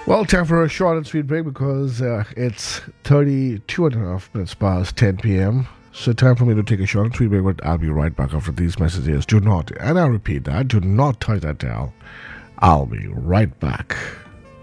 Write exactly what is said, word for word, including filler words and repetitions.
Well, time for a short and sweet break because uh, it's thirty-two and a half minutes past ten p.m. So time for me to take a short and sweet break, but I'll be right back after these messages. Do not, and I repeat that, do not touch that dial. I'll be right back.